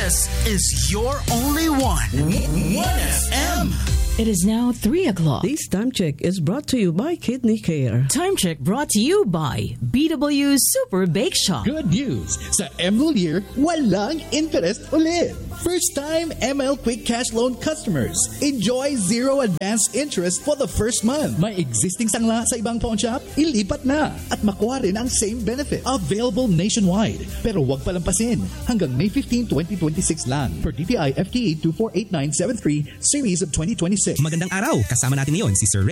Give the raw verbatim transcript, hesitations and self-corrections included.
This is your only one. one F M. It is now three o'clock. This time check is brought to you by Kidney Care. Time check brought to you by B W Super Bake Shop. Good news! Sa Emerald Year, walang interest ulit. First time M L Quick Cash Loan customers. Enjoy zero advance interest for the first month. May existing sangla sa ibang pawn shop? Ilipat na. At makuha rin ang same benefit. Available nationwide. Pero wag palampasin. Hanggang May fifteenth, twenty twenty-six lang. Per D T I F T E two four eight nine seven three, Series of twenty twenty-six. Magandang araw. Kasama natin ngayon si Sir Ray.